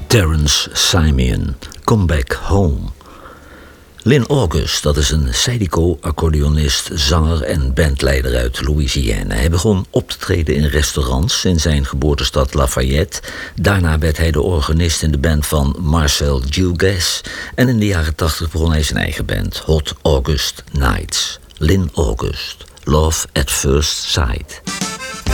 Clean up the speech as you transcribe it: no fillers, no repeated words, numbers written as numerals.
Terence Simeon, Come Back Home. Lynn August, dat is een Zydeco-accordeonist, zanger en bandleider uit Louisiana. Hij begon op te treden in restaurants in zijn geboortestad Lafayette. Daarna werd hij de organist in de band van Marcel Gilges. En in de jaren 80 begon hij zijn eigen band, Hot August Nights. Lynn August, Love at First Sight.